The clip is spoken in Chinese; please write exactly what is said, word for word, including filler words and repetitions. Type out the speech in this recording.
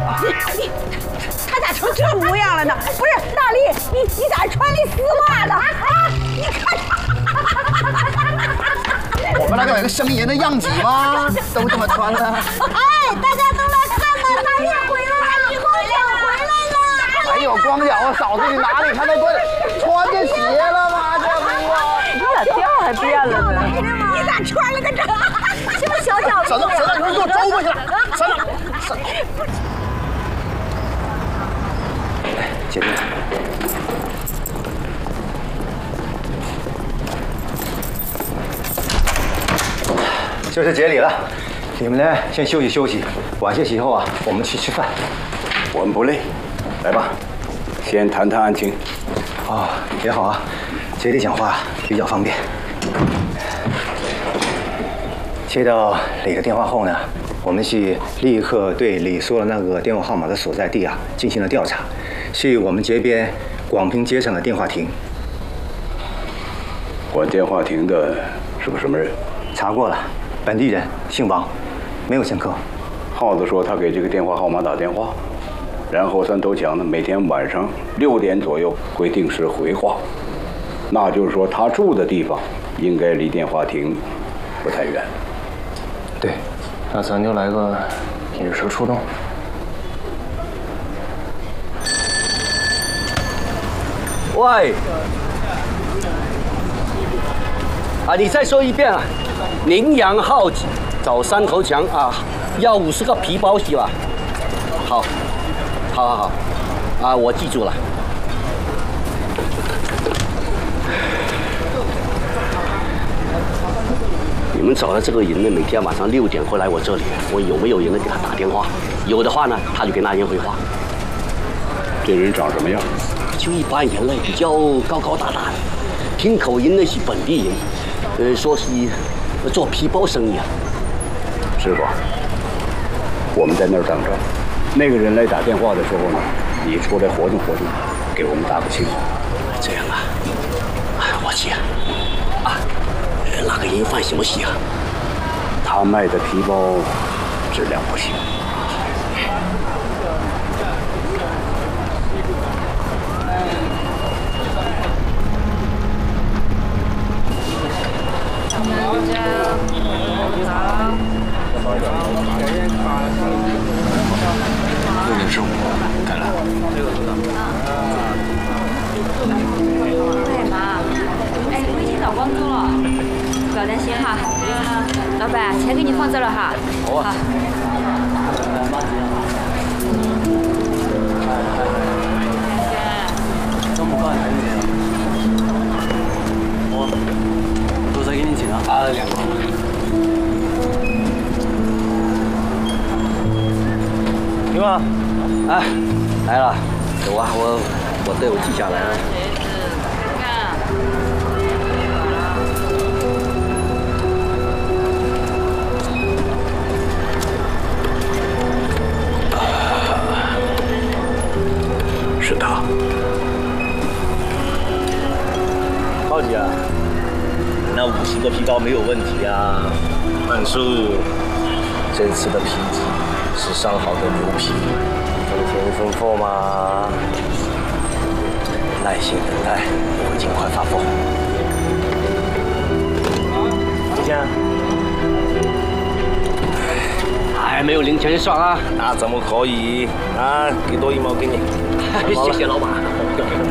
你你，他咋成这模样了呢？不是大力，你你咋穿的丝袜呢？啊，你看。 我们那个有个生爷的样子吗？都这么穿的。 哎，大家都来看呢，大力回来了，光脚回来了。 还有光脚啊，嫂子你哪里看到过穿着鞋了吗？这不啊， 你咋调还变了呢？ 你咋穿了个这？这不小脚婶子，婶子，你给我周过去了，婶子，婶。哎，姐妹。就是节礼了，你们呢先休息休息，晚些时候啊，我们去吃饭。 我们不累，来吧，先谈谈案情。 哦，也好啊，节礼讲话比较方便。接到李的电话后呢，我们是立刻对李说的那个电话号码的所在地啊进行了调查，是我们这边广平街上的电话亭。 管电话亭的是个什么人？ 查过了。本地人，姓王，没有前科。 耗子说他给这个电话号码打电话，然后三头强呢每天晚上六点左右会定时回话，那就是说他住的地方应该离电话亭不太远。 对，那咱就来个引蛇出洞。 喂，啊，你再说一遍啊！宁阳浩子找三头强啊，要五十个皮包是吧？好，好好好，啊，我记住了。你们找的这个人呢，每天晚上六点会来我这里，我有没有人呢给他打电话？有的话呢，他就给那人回话。 这人长什么样？ 就一般人呢，比较高高大大的，听口音呢是本地人，呃，说是做皮包生意啊。 师傅，我们在那儿等着，那个人来打电话的时候呢，你出来活动活动，给我们打个气。 这样啊，啊，我去啊，啊，那个人犯什么事啊？ 他卖的皮包质量不行。 六点十五，来了。 哎妈，哎，我已经到广州了，不要担心哈。老板，钱给你放这了哈。 好啊。 这么快还有点？我多少给你钱啊？啊，两个。 行吗？哎，来了，走啊！我我队伍记下来了。 是他。 浩姐啊，那五十个皮包没有问题啊。半叔，这次的皮子是上好的牛皮，丰田丰富嘛。耐心等待，我会尽快发货。几钱？ 哎，没有零钱就算啊。 那怎么可以啊？给多一毛给你。 谢谢老板。